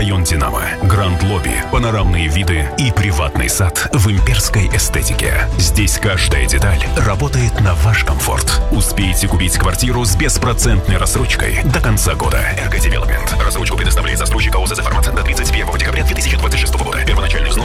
Район Динамо, Гранд-лобби, панорамные виды и приватный сад в имперской эстетике. Здесь каждая деталь работает на ваш комфорт. Успейте купить квартиру с беспроцентной рассрочкой до конца года. РГ Девелопмент. Рассрочку предоставляет застройщик АО «ЗЗ Формат» до 31 декабря 2026 года. Первоначальный взнос